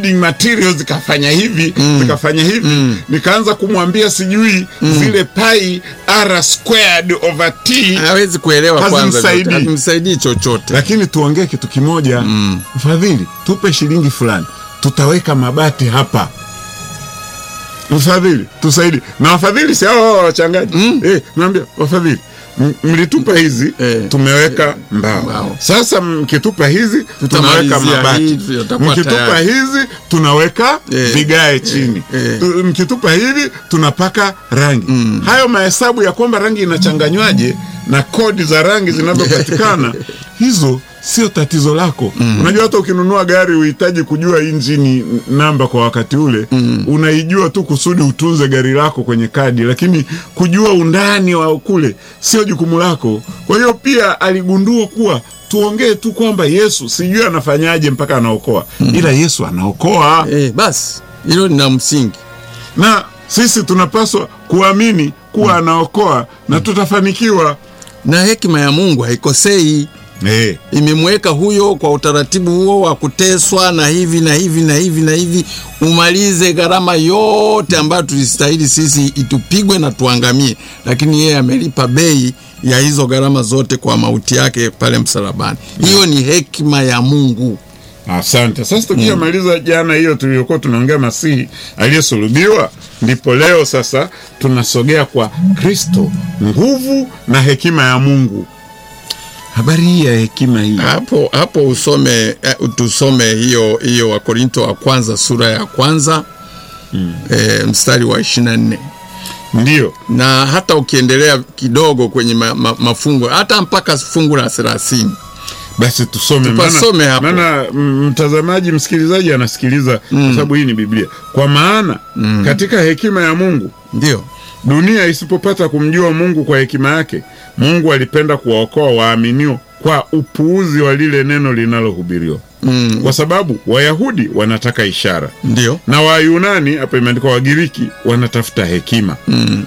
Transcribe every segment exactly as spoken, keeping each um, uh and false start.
building materials zikafanya hivi, mm. zikafanya hivi. Mm. Nikaanza kumwambia sijui mm. zile pi r squared over t. Hawezi kuelewa kwanza. Hatumsaidii chochote. Lakini tuongee kitu kimoja. Mm. Mfadhili, tupe shilingi fulani. Tutaweka mabati hapa. Mfadhili, tusaidie. Na wafadhili si hao wachangaji. Mm. Eh, naambia wafadhili, mlitupa hizi, eh, tumeweka mbao. Mbao. Sasa mkitupa hizi, tunaweka mabati. Mkitupa hizi, tunaweka eh, vigae chini. Eh, eh. Mkitupa hivi, tunapaka rangi. Mm. Hayo mahesabu ya kwamba rangi inachanganywaje na kodi za rangi zinavyopatikana, hizo sio tatizo lako. Mm. Unajua hata ukinunua gari uhitaji kujua injini namba kwa wakati ule. Mm. Unaijua tu kusudi utunze gari lako kwenye kadi, lakini kujua undani wa kule sio jukumu lako. Kwa hiyo pia aligundua kuwa tuongee tu kwamba Yesu sijui anafanyaje mpaka anaokoa. Mm. Ila Yesu anaokoa. Eh, basi hilo ni msingi. Na sisi tunapaswa kuamini kuwa mm. anaokoa na mm. tutafanikiwa. Na hekima ya Mungu haikosei. Eh, imemweka huyo kwa utaratibu huo wa kuteswa na hivi na hivi na hivi na hivi, umalize gharama yote ambayo tulistahili sisi itupigwe na tuangamie, lakini yeye amelipa bei ya hizo gharama zote kwa mauti yake pale msalabani. Hiyo ni hekima ya Mungu. Asante. Sasa tukimaliza mm. jana hiyo tuliyokuwa tunaongea Masihi aliyesulubiwa, ndipo leo sasa tunasogea kwa Kristo, nguvu na hekima ya Mungu. Habari hii ya hekima hii. Hapo hapo usome uh, tusome hiyo hiyo wa Korinto wa kwanza sura ya kwanza mm. e, mstari wa ishirini na nne. Ndio. Na hata ukiendelea kidogo kwenye ma, ma, mafungu hata mpaka fungu la thelathini. Basi tusome, maana maana mtazamaji msikilizaji anasikiliza mm. kwa sababu hii ni Biblia. Kwa maana mm. katika hekima ya Mungu, ndio, dunia isipopata kumjua Mungu kwa hekima yake, Mungu alipenda kuwaokoa waaminio kwa upuuzi wa lile neno linalohubiriwa. Mm. Kwa sababu Wayahudi wanataka ishara. Ndio. Na Wayunani, hapa imeandikwa Wagiriki, wanatafuta hekima. Mm.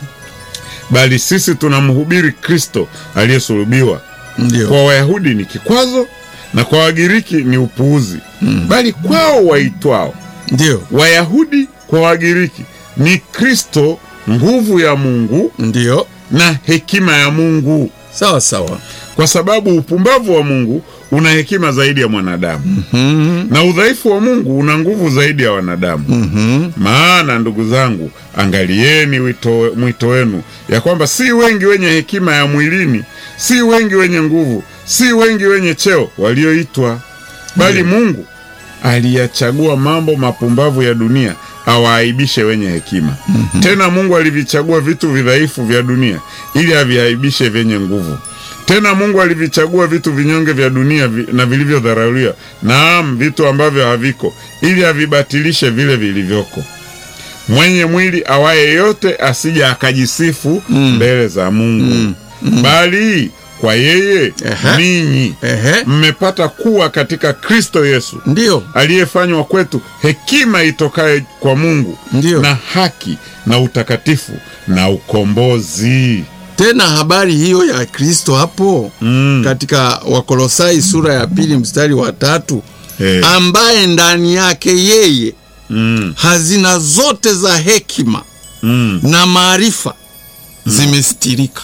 Bali sisi tunamhubiri Kristo aliyesulubiwa. Ndio. Kwa Wayahudi ni kikwazo na kwa Wagiriki ni upuuzi. Mm. Bali kwao waitwao, ndio, Wayahudi kwa Wagiriki, ni Kristo nguvu ya Mungu, ndio, na hekima ya Mungu. Sawa sawa. Kwa sababu upumbavu wa Mungu una hekima zaidi ya mwanadamu. Mm-hmm. Na udhaifu wa Mungu una nguvu zaidi ya wanadamu. Mm-hmm. Maana ndugu zangu, angalieni wito, mwito wenu, ya kwamba si wengi wenye hekima ya mwilini, si wengi wenye nguvu, si wengi wenye cheo walioitwa, bali mm. Mungu aliyachagua mambo mapumbavu ya dunia awaaibishe wenye hekima. Mm-hmm. Tena Mungu alivichagua vitu vidhaifu vya dunia ili aviaibishe vyenye nguvu. Tena Mungu alivichagua vitu vinyonge vya dunia vi, na vilivyodharauliwa, naam, vitu ambavyo haviko, ili avibatilishe vile vilivyoko. Mwenye mwili awaye yote asije akajisifu mm. mbele za Mungu. Mm. Mm. Bali kwa yeye uh-huh. ninyi uh-huh. mmepata kuwa katika Kristo Yesu, ndio, aliyefanywa kwetu hekima itokayo kwa Mungu, ndio, na haki na utakatifu na ukombozi. Tena habari hiyo ya Kristo hapo mm. katika Wakolosai sura ya pili mstari wa tatu, hey. ambaye ndani yake yeye mm. hazina zote za hekima mm. na maarifa mm. zimesitirika.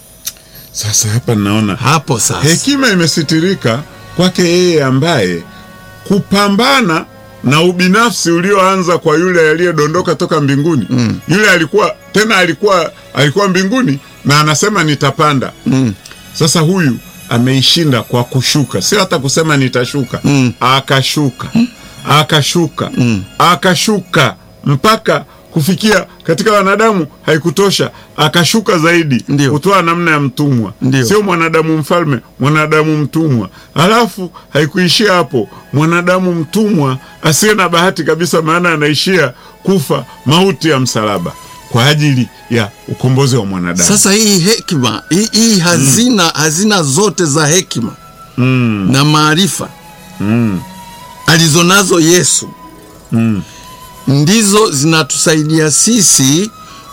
Sasa hapa naona hapo sasa hekima imesitirika kwake yeye, ambaye kupambana na ubinafsi ulioanza kwa yule aliyedondoka toka mbinguni. Mm. Yule alikuwa tena alikuwa alikuwa mbinguni na anasema nitapanda. Mm. Sasa huyu ameishinda kwa kushuka. Si hata kusema nitashuka. Mm. Akashuka. Mm. Akashuka. Mm. Akashuka mpaka kufikia katika wanadamu haikutosha, akashuka zaidi, kutoa namna ya mtumwa. Sio mwanadamu mfalme, mwanadamu mtumwa. Halafu haikuishia hapo, mwanadamu mtumwa asiye na bahati kabisa, maana anaishia kufa mauti ya msalaba kwa ajili ya ukombozi wa mwanadamu. Sasa hii hekima, hii, hii hazina mm. hazina zote za hekima mm. na maarifa mm. alizonazo Yesu mm. ndizo zinatusaidia sisi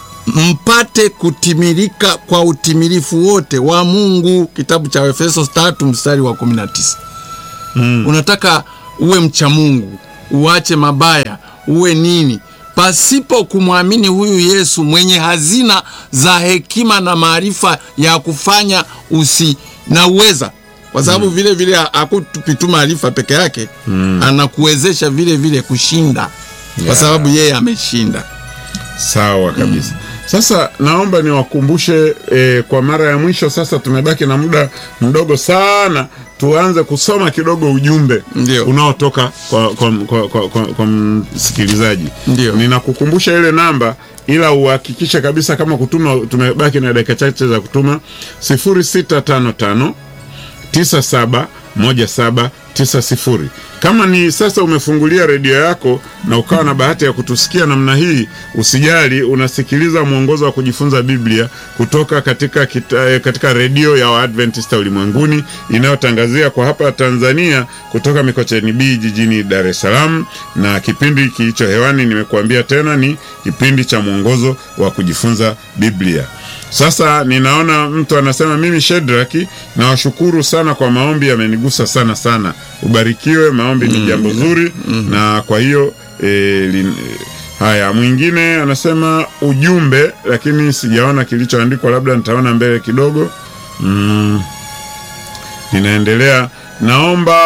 mpate kutimilika kwa utimilifu wote wa Mungu. Kitabu cha Efeso tatu mstari wa kumi na tisa. Mm. Unataka uwe mcha Mungu, uache mabaya, uwe nini, pasipo kumwamini huyu Yesu mwenye hazina za hekima na maarifa ya kufanya usi na uweza, kwa sababu mm. vile vile hakutupi tu maarifa peke yake mm. anakuwezesha vile vile kushinda yeah. kwa sababu yeye ameshinda. Sawa kabisa. mm. Sasa naomba niwakumbushe eh, kwa mara ya mwisho, sasa tumebaki na muda mdogo sana, tuanze kusoma kidogo ujumbe unaotoka kwa, kwa, kwa, kwa, kwa, kwa msikilizaji. Ninakukumbusha ile namba, ila uhakikishe kabisa kama kutuma, tumebaki na dakika chache za kutuma, sifuri sita tano tano tisa saba moja saba tisa sifuri. Kama ni sasa umefungulia redio yako na ukawa na bahati ya kutusikia namna hii, usijali, unasikiliza mwongozo wa kujifunza Biblia kutoka katika kita, katika redio ya Waadventista Ulimwenguni inayotangazia kwa hapa Tanzania kutoka Mikocheni B jijini Dar es Salaam, na kipindi kilicho hewani nimekuambia tena ni kipindi cha mwongozo wa kujifunza Biblia. Sasa ninaona mtu anasema, mimi Shedraki na washukuru sana kwa maombi, yamenigusa sana sana. Ubarikiwe, maombi ni jambo zuri. mm. na kwa hiyo e, lin, haya. Mwingine anasema ujumbe, lakini sijaona kilichoandikwa, labda nitaona mbele kidogo. mm. Ninaendelea, naomba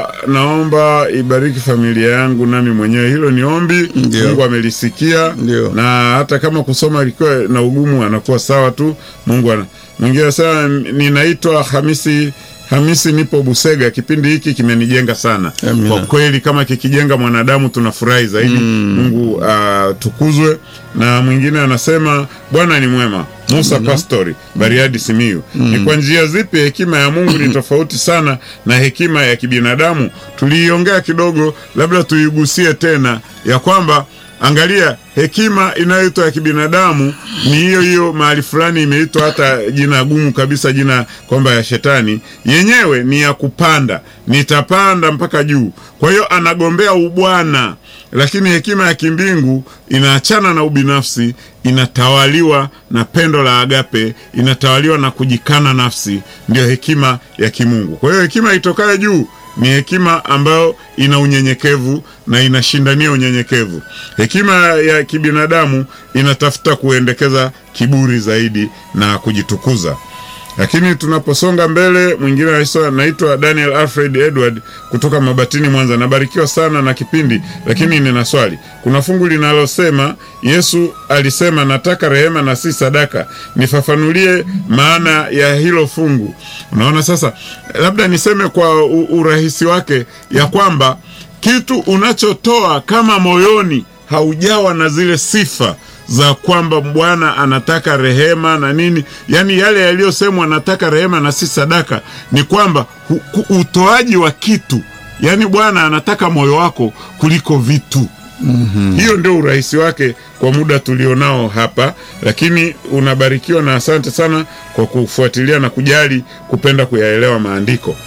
naomba ibariki familia yangu nami mwenyewe. Hilo ni ombi. Ndiyo. Mungu amelisikia. Ndiyo. Na hata kama kusoma ilikuwa na ugumu, anakuwa sawa tu. Mungu ana. Mwingine anasema, ninaitwa Hamisi Hamisi, nipo Busega, kipindi hiki kimenijenga sana. Amina. Kwa kweli kama kikijenga mwanadamu tunafurahi zaidi. mm. Mungu uh, tukuzwe. Na mwingine anasema, Bwana ni mwema. Musa Amina. Pastori, Bariadi Simiyu. mm. Ni kwa njia zipi hekima ya Mungu ni tofauti sana na hekima ya kibinadamu? Tuliiongea kidogo, labda tuigusie tena, ya kwamba angalia, hekima inayoitwa ya kibinadamu ni hiyo hiyo mahali fulani imeitwa hata jina gumu kabisa, jina kwamba ya shetani, yenyewe ni ya kupanda, nitapanda mpaka juu. Kwa hiyo anagombea ubwana. Lakini hekima ya kimbingu inaachana na ubinafsi, inatawaliwa na pendo la agape, inatawaliwa na kujikana nafsi. Ndio hekima ya kimungu. Kwa hiyo hekima itokayo juu ni hekima ambayo ina unyenyekevu na inashindania unyenyekevu. Hekima ya kibinadamu inatafuta kuendekeza kiburi zaidi na kujitukuza. Lakini tunaposonga mbele, mwingine anaitwa Daniel Alfred Edward kutoka Mabatini, Mwanza. Nabarikiwa sana na kipindi, lakini nina swali. Kuna fungu linalosema Yesu alisema, nataka rehema na si sadaka. Nifafanulie maana ya hilo fungu. Unaona, sasa labda niseme kwa urahisi wake ya kwamba kitu unachotoa kama moyoni haujawa na zile sifa za kwamba Bwana anataka rehema na nini, yani yale yaliyosemwa anataka rehema na si sadaka, ni kwamba utoaji wa kitu, yani Bwana anataka moyo wako kuliko vitu. Mm-hmm. Hiyo ndio urahisi wake kwa muda tulionao hapa, lakini unabarikiwa na asante sana kwa kufuatilia na kujali kupenda kuyaelewa maandiko.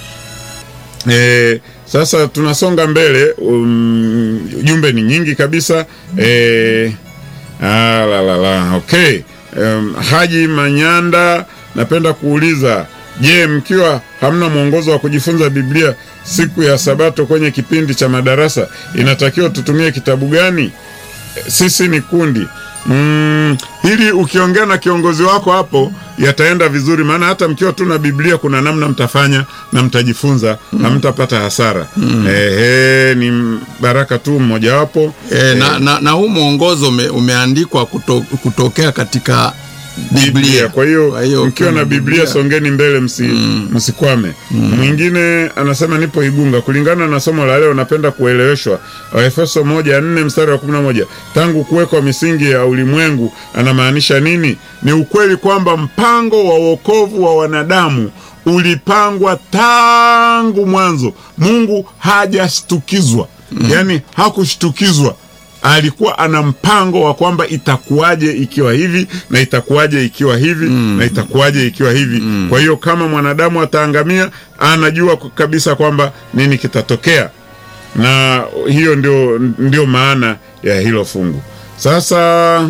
E, sasa tunasonga mbele. Um, jumbe ni nyingi kabisa. E, ah, la, la, la. Okay. Um, Haji Manyanda, napenda kuuliza, je, mkiwa hamna mwongozo wa kujifunza Biblia siku ya Sabato kwenye kipindi cha madarasa, inatakiwa tutumie kitabu gani? Sisi ni kundi. Mm, hili ukiongea na kiongozi wako hapo yataenda vizuri, maana hata mkiwa tu na Biblia kuna namna mtafanya na mtajifunza, mm. hamtapata hasara. mm. Ehe, ni baraka tu mmoja wapo. E, na, na, na huu mwongozo ume, umeandikwa kuto, kutokea katika Biblia. Biblia. Kwa hiyo mkiwa na Biblia, Biblia songeni mbele, msi, mm. msikwame. mm. Mwingine anasema nipo Igunga, kulingana na somo la leo napenda kueleweshwa Waefeso moja nne mstari wa kumi na moja, tangu kuwekwa misingi ya ulimwengu anamaanisha nini? Ni ukweli kwamba mpango wa wokovu wa wanadamu ulipangwa tangu mwanzo. Mungu hajashtukizwa. mm. Yani hakushtukizwa. Alikuwa ana mpango wa kwamba itakuwaje ikiwa hivi na itakuwaje ikiwa hivi mm. na itakuwaje ikiwa hivi. mm. Kwa hiyo kama mwanadamu ataangamia, anajua kabisa kwamba nini kitatokea, na hiyo ndio, ndio maana ya hilo fungu. Sasa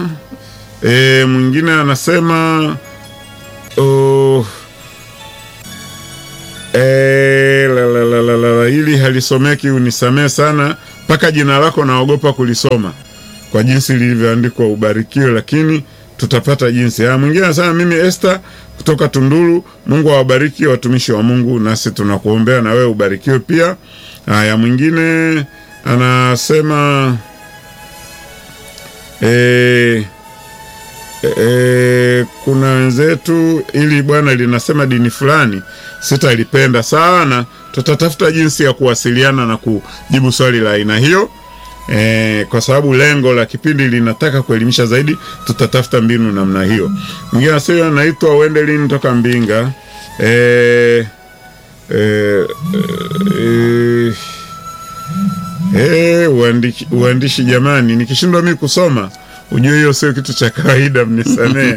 e, mwingine anasema oh, e, la, la, la, la, la, ili halisomeki unisamee sana, mpaka jina lako naogopa kulisoma kwa jinsi lilivyoandikwa, ubarikiwe, lakini tutapata jinsi. Ah, mwingine anasema mimi Esther kutoka Tunduru, Mungu awabariki watumishi wa Mungu, nasi tunakuombea na wewe ubarikiwe pia. Haya, mwingine anasema eh E, kuna wenzetu ili bwana linasema dini fulani sitalipenda sana, tutatafuta jinsi ya kuwasiliana na kujibu swali la aina hiyo. E, kwa sababu lengo la kipindi linataka kuelimisha zaidi, tutatafuta mbinu namna hiyo. Mwingine anasema anaitwa Wendelin kutoka Mbinga. E, e, e, e, uandishi, uandishi jamani, nikishindwa mimi kusoma ujue hiyo sio kitu cha kawaida, mnisamee.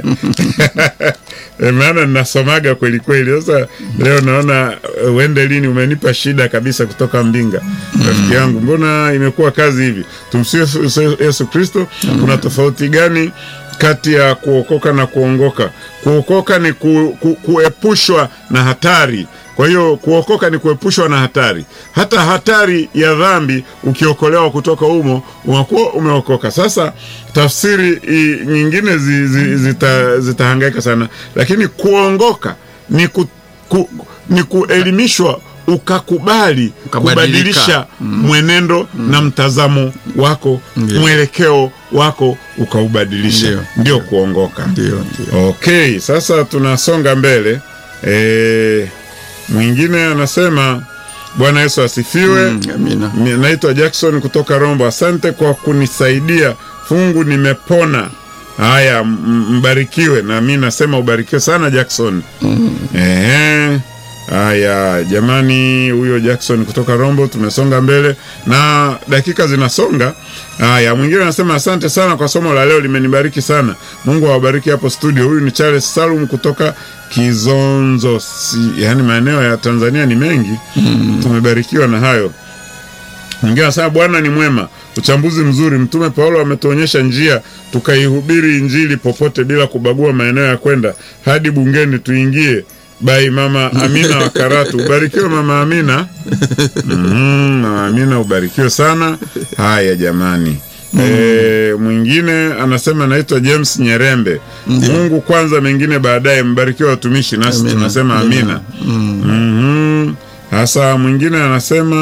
E, maana ninasomaga kweli kweli. Sasa leo naona uh, Wendelini umenipa shida kabisa kutoka Mbinga. Rafiki yangu, mbona imekuwa kazi hivi? Tumsifu Yesu Kristo. Kuna tofauti gani kati ya kuokoka na kuongoka? Kuokoka ni ku, ku, kuepushwa na hatari. Kwa hiyo kuokoka ni kuepushwa na hatari. Hata hatari ya dhambi ukiokolewa kutoka humo unakuwa umeokoka. Sasa tafsiri i, nyingine zi, zi, zita, zitahangaika sana, lakini kuongoka ni ku, ku, ni kuelimishwa ukakubali kubadilisha mm. mwenendo mm. na mtazamo wako Ndiyo. mwelekeo wako ukaubadilisha, Ndiyo. ndio kuongoka. Ndiyo, ndiyo. Okay, sasa tunasonga mbele. Eh, mwingine anasema Bwana Yesu asifiwe. Mm, amina. Naitwa Jackson kutoka Rombo. Asante kwa kunisaidia fungu, nimepona. Haya, mbarikiwe. Na mimi nasema ubarikiwe sana Jackson. Mm. Ehe. Haya jamani, huyo Jackson kutoka Rombo. Tumesonga mbele na dakika zinasonga. Haya, mwingine anasema asante sana kwa somo la leo, limenibariki sana. Mungu awabariki hapo studio. Huyu ni Charles Salum kutoka Kizonzo, si, yani maeneo ya Tanzania ni mengi. Mm. Tumebarikiwa na hayo. Mwingine anasema Bwana ni mwema, uchambuzi mzuri. Mtume Paulo ametuonyesha njia tukaihubiri injili popote bila kubagua maeneo ya kwenda, hadi bungeni tuingie. Bai mama Amina wa Karatu. Ubarikiwe mama Amina. Mm, mama Amina ubarikiwe sana. Haya jamani. Mm. E, mwingine anasema naitwa James Nyerembe. Mm. Mungu kwanza, mengine baadaye. Mbarikiwe watumishi, nasi amina. Tunasema amina. Mm. Mm-hmm. Hasa mwingine anasema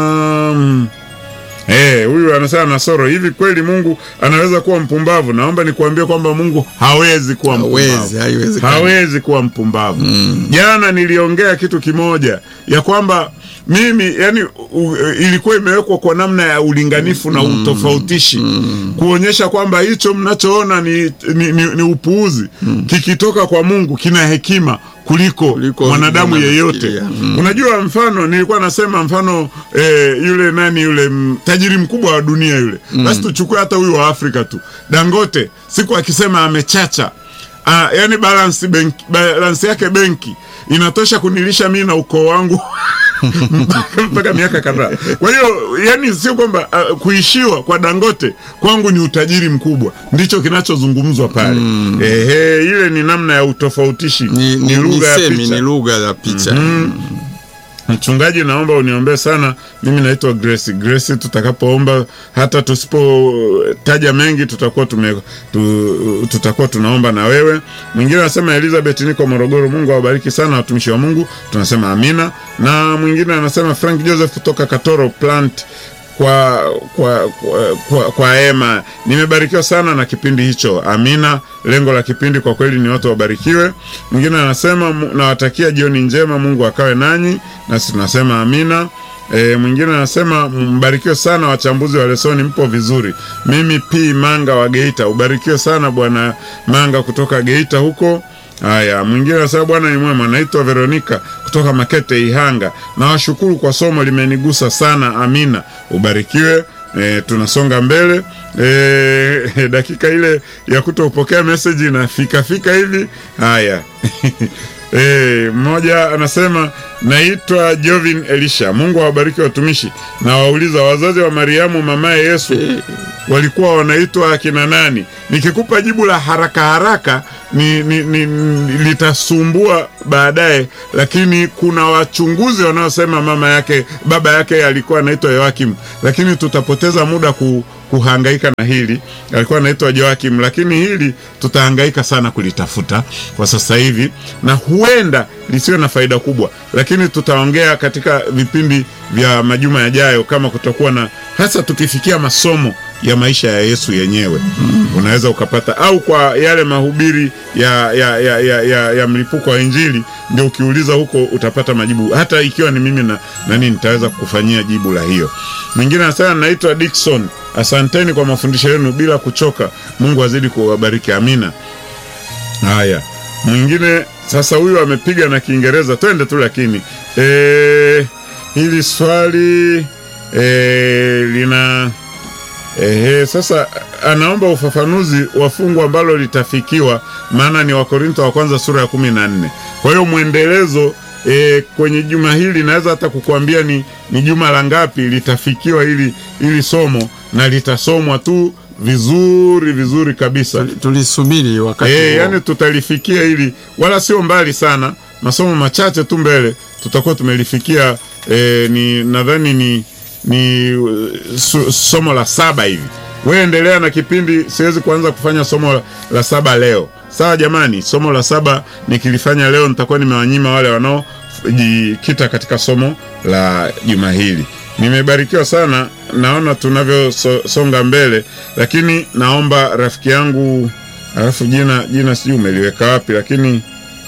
mm, Eh, huyu anasema Nasoro, hivi kweli Mungu anaweza kuwa mpumbavu? Naomba nikuambie kwamba Mungu hawezi kuwa mpumbavu. Hawezi, haiwezi. Hawezi kuwa mpumbavu. Mm. Jana niliongea kitu kimoja ya kwamba mimi yani u, ilikuwa imewekwa kwa namna ya ulinganifu na mm. utofautishi mm. kuonyesha kwamba hicho mnachoona ni, ni, ni, ni upuuzi mm. kikitoka kwa Mungu kina hekima kuliko, kuliko mwanadamu yeyote. Mm. Unajua, mfano nilikuwa nasema mfano eh, yule nani yule m, tajiri mkubwa wa dunia yule. Mm. Basi tuchukue hata huyu wa Afrika tu. Dangote siku akisema amechacha. Ah, yani balance benki, balance yake benki inatosha kunilisha mimi na ukoo wangu mpaka miaka kadhaa. Kwa hiyo yani sio kwamba uh, kuishiwa kwa Dangote kwangu ni utajiri mkubwa, ndicho kinachozungumzwa pale. Mm. Ehe, ile ni namna ya utofautishi, ni, ni lugha ya picha, ni lugha ya picha. Mm-hmm. Mchungaji, naomba uniombee sana. Mimi naitwa Grace. Grace, tutakapoomba hata tusipotaja mengi tutakuwa tume tu, tutakuwa tunaomba na wewe. Mwingine anasema Elizabeth, niko Morogoro. Mungu awabariki sana watumishi wa Mungu. Tunasema amina. Na mwingine anasema Frank Joseph kutoka Katoro Plant kwa kwa kwa, kwa, kwa ema. Nimebarikiwa sana na kipindi hicho. Amina. Lengo la kipindi kwa kweli ni watu wabarikiwe. Mwingine anasema nawatakia jioni njema, Mungu akawe nanyi. Na tunasema amina. E, mwingine anasema mbarikiwe sana wachambuzi wa lesoni, mpo vizuri. Mimi P Manga wa Geita. Ubarikiwe sana bwana Manga kutoka Geita huko. Haya, mwingine anasema Bwana ni mwema. Naitwa Veronica kutoka Makete Ihanga. Na washukuru kwa somo, limenigusa sana. Amina. Ubarikiwe. E, tunasonga mbele. E, dakika ile ya kutopokea message na fika fika hivi. Haya. Eh, mmoja anasema naitwa Jovin Elisha. Mungu awabariki watumishi. Na wauliza wazazi wa Mariamu mamaye Yesu walikuwa wanaitwa akina nani? Nikikupa jibu la haraka haraka ni, ni, ni, ni litasumbua baadaye, lakini kuna wachunguzi wanaosema mama yake baba yake alikuwa anaitwa Yoakim, lakini tutapoteza muda ku kuhangaika na hili. Alikuwa anaitwa Joakim, lakini hili tutahangaika sana kulitafuta kwa sasa hivi na huenda lisiwe na faida kubwa, lakini tutaongea katika vipindi vya majuma yajayo kama kutakuwa na, hasa tukifikia masomo ya maisha ya Yesu yenyewe. Mm. Unaweza ukapata, au kwa yale mahubiri ya ya ya ya, ya, ya mlipuko wa Injili, ndio ukiuliza huko utapata majibu. Hata ikiwa ni mimi na nani nitaweza kukufanyia jibu la hiyo. Mwingine anasema naitwa Dickson. Asanteni kwa mafundisho yenu bila kuchoka. Mungu azidi kuwabariki. Amina. Haya. Mwingine sasa, huyu amepiga na Kiingereza. Twende tu lakini eh hili swali eh lina eh sasa anaomba ufafanuzi wa fungu ambalo litafikiwa, maana ni Wakorintho wa kwanza sura ya kumi na nne. Kwa hiyo muendelezo E, kwenye juma hili naweza hata kukuambia ni, ni juma la ngapi litafikiwa ili, ili somo, na litasomwa tu vizuri vizuri kabisa. Tulisubiri wakati e, yani tutalifikia ili, wala sio mbali sana, masomo machache tu mbele tutakuwa tumelifikia. E, ni nadhani ni, ni su, somo la saba hivi. Wewe endelea na kipindi, siwezi kuanza kufanya somo la, la saba leo. Sawa jamani, somo la saba nikilifanya leo nitakuwa nimewanyima wale wanaojikita katika somo la juma hili. Nimebarikiwa sana, naona tunavyo so, songa mbele, lakini naomba rafiki yangu, alafu jina jina sijui umeliweka wapi, lakini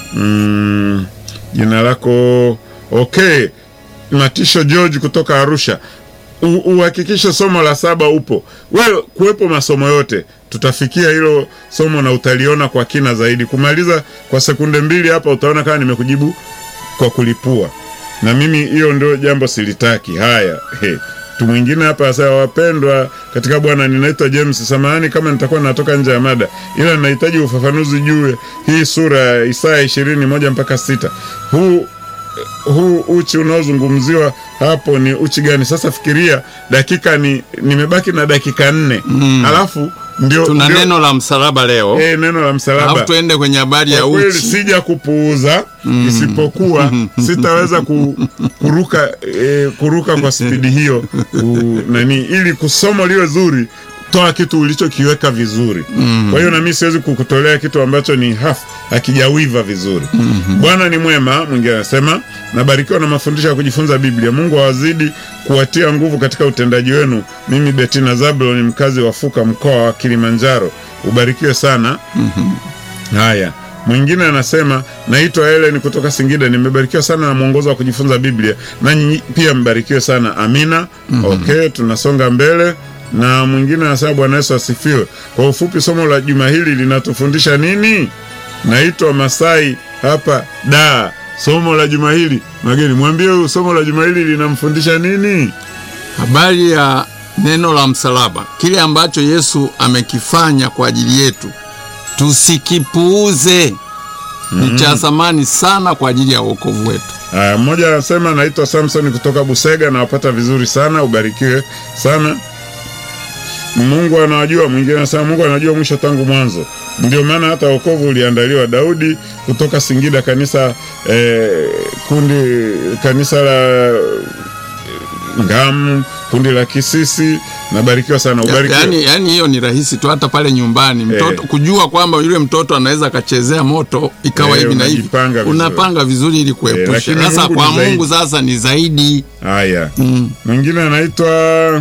mm, jina lako okay, Matisho George kutoka Arusha. Uhakikishe somo la saba upo. Wewe kuwepo masomo yote, tutafikia hilo somo na utaliona kwa kina zaidi. Kumaliza kwa sekunde mbili hapa utaona kama nimekujibu kwa kulipua, na mimi hiyo ndio jambo silitaki. Haya, he. Tu mwingine hapa sasa, wapendwa katika Bwana, ninaitwa James. Samahani kama nitakuwa natoka nje ya mada, ila ninahitaji ufafanuzi juu hii sura ya Isaya ishirini moja mpaka sita. Huu huu uchi unaozungumziwa hapo ni uchi gani? Sasa fikiria, dakika ni nimebaki na dakika nne. Mm. Alafu ndio tuna ndio, neno la msalaba leo. Eh, neno la msalaba. Alafu tuende kwenye habari ya uchi. Kweli sija kupuuza. Mm. Isipokuwa sitaweza ku, kuruka eh, kuruka kwa spidi hiyo u, nani ili kusomo liwe zuri, toa kitu ulichokiweka vizuri. Mm. Kwa hiyo na mimi siwezi kukutolea kitu ambacho ni half, hakijawiva vizuri. Mm -hmm. Bwana ni mwema. Mwingine anasema nabarikiwa na mafundisho ya kujifunza Biblia. Mungu awazidi kuwatia nguvu katika utendaji wenu. Mimi Betina Zablo ni mkazi wa Fuka, mkoa wa Kilimanjaro. Ubarikiwe sana. Mm -hmm. Haya. Mwingine anasema naitwa Helen kutoka Singida. Nimebarikiwa sana na mwongozo wa kujifunza Biblia. Nanyi pia mbarikiwe sana. Amina. Mm -hmm. Okay, tunasonga mbele. Na mwingine anasema Bwana Yesu asifiwe. Kwa ufupi, somo la juma hili linatufundisha nini? Naitwa Masai hapa da. Somo la juma hili, mageni mwambie somo la juma hili linamfundisha nini? Habari ya neno la msalaba, kile ambacho Yesu amekifanya kwa ajili yetu tusikipuuze. Mm -hmm. Ni cha thamani sana kwa ajili ya wokovu wetu. Ah, mmoja anasema naitwa Samson kutoka Busega, na wapata vizuri sana. Ubarikiwe sana. Mungu anajua. Mwingine anasema Mungu anajua mwisho tangu mwanzo, ndio maana hata wokovu uliandaliwa. Daudi kutoka Singida, kanisa eh, kundi kanisa la Ngamu, kundi la Kisisi. Nabarikiwa sana. Ubarikiwe. Yani yani hiyo ni rahisi tu, hata pale nyumbani mtoto eh, kujua kwamba yule mtoto anaweza akachezea moto ikawa hivi eh, na hivi, unapanga vizuri ili kuepusha. Eh, sasa kwa Mungu sasa ni zaidi. Haya. Mm. Mwingine anaitwa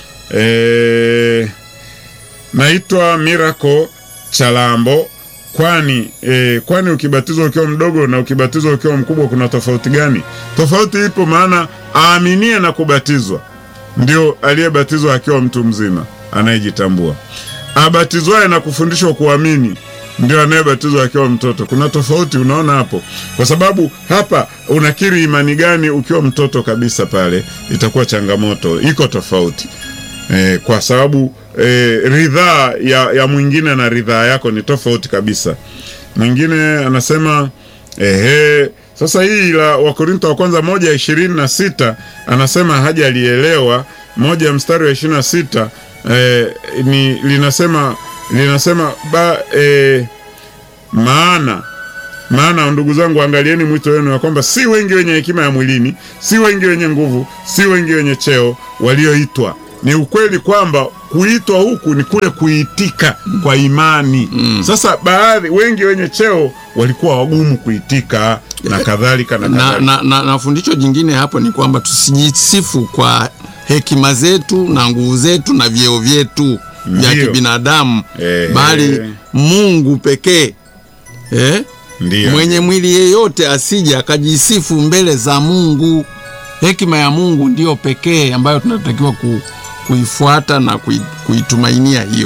E, naitwa Miracle Chalambo. Kwani e, kwani ukibatizwa ukiwa mdogo na ukibatizwa ukiwa mkubwa kuna tofauti gani? Tofauti ipo, maana aaminie na kubatizwa ndio aliyebatizwa akiwa mtu mzima anayejitambua. Abatizwaye na kufundishwa kuamini ndio anayebatizwa akiwa mtoto. Kuna tofauti, unaona hapo? Kwa sababu hapa unakiri imani gani ukiwa mtoto kabisa, pale itakuwa changamoto. Iko tofauti. E, kwa sababu e, ridhaa ya, ya mwingine na ridhaa yako ni tofauti kabisa. Mwingine anasema Ehe, sasa hii la Wakorintho wa kwanza moja ishirini na sita anasema haja alielewa moja mstari wa ishirini na sita eh, ni linasema linasema ba, eh, maana maana ndugu zangu, angalieni mwito wenu ya kwamba si wengi wenye hekima ya mwilini, si wengi wenye nguvu, si wengi wenye cheo walioitwa. Ni ukweli kwamba kuitwa huku ni kule kuitika kwa imani. Mm. Sasa baadhi wengi wenye cheo walikuwa wagumu kuitika na kadhalika na kadhalika. Na, na, na fundisho jingine hapo ni kwamba tusijisifu kwa hekima zetu na nguvu zetu na vyeo vyetu vya kibinadamu, eh, bali Mungu pekee. Eh? Ndiyo. Mwenye mwili yeyote asije akajisifu mbele za Mungu. Hekima ya Mungu ndiyo pekee ambayo tunatakiwa ku, kuifuata na kuitumainia hiyo.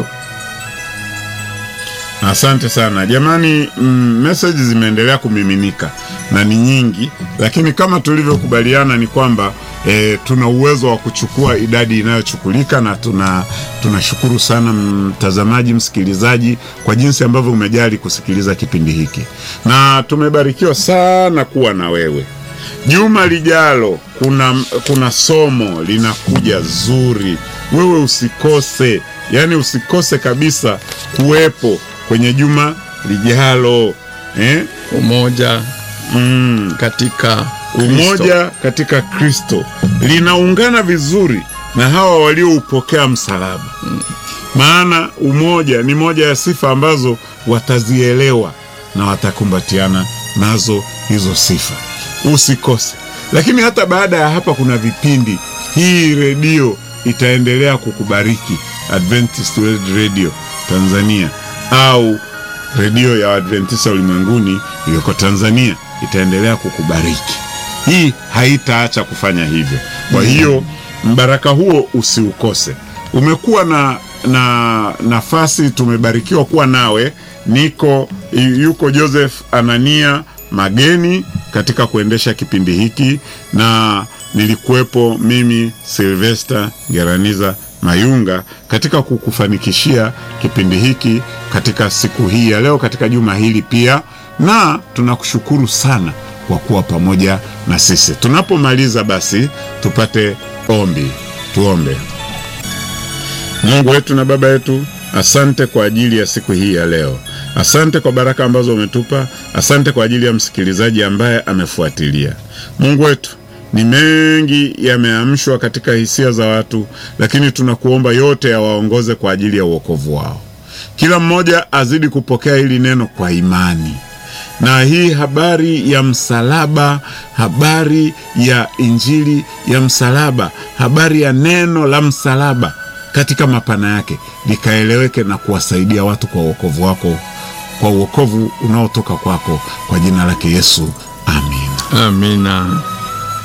Asante sana jamani. Mm, message zimeendelea kumiminika na ni nyingi, lakini kama tulivyokubaliana ni kwamba e, tuna uwezo wa kuchukua idadi inayochukulika, na tuna tunashukuru sana mtazamaji, msikilizaji, kwa jinsi ambavyo umejali kusikiliza kipindi hiki, na tumebarikiwa sana kuwa na wewe. Juma lijalo kuna kuna somo linakuja zuri, wewe usikose, yani usikose kabisa kuwepo kwenye juma lijalo. eh? Umoja mm, katika umoja katika Kristo linaungana vizuri na hawa walioupokea msalaba. mm. Maana umoja ni moja ya sifa ambazo watazielewa na watakumbatiana nazo hizo sifa. Usikose. Lakini hata baada ya hapa kuna vipindi. Hii redio itaendelea kukubariki, Adventist World Radio Tanzania au redio ya Adventista ulimwenguni iliyoko Tanzania itaendelea kukubariki. Hii haitaacha kufanya hivyo. Kwa hiyo mbaraka huo usiukose. Umekuwa na na nafasi, tumebarikiwa kuwa nawe. Niko yuko Joseph Anania Mageni katika kuendesha kipindi hiki, na nilikuwepo mimi Sylvester Geraniza Mayunga katika kukufanikishia kipindi hiki katika siku hii ya leo, katika juma hili pia, na tunakushukuru sana kwa kuwa pamoja na sisi. Tunapomaliza basi tupate ombi. Tuombe. Mungu wetu na Baba yetu, asante kwa ajili ya siku hii ya leo. Asante kwa baraka ambazo umetupa. Asante kwa ajili ya msikilizaji ambaye amefuatilia. Mungu wetu, ni mengi yameamshwa katika hisia za watu, lakini tunakuomba yote yawaongoze kwa ajili ya wokovu wao. Kila mmoja azidi kupokea hili neno kwa imani, na hii habari ya msalaba, habari ya injili ya msalaba, habari ya neno la msalaba katika mapana yake likaeleweke na kuwasaidia watu kwa wokovu wako, kwa wokovu unaotoka kwako, kwa jina lake Yesu. Amina. Amina.